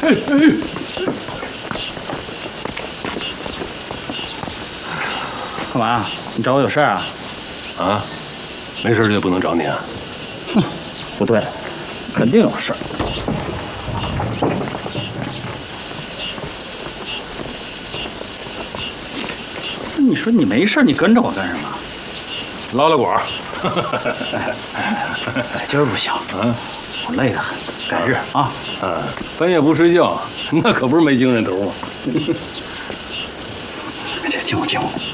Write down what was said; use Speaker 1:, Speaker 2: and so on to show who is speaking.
Speaker 1: 干嘛？你找我有事啊？
Speaker 2: 啊，没事就不能找你啊？
Speaker 1: 哼，不对，肯定有事。你说你没事，你跟着我干什么？
Speaker 2: 捞捞管儿。
Speaker 1: 今儿不行，我累得很，改日啊。
Speaker 2: 半夜不睡觉，那可不是没精神头吗？
Speaker 1: 进屋。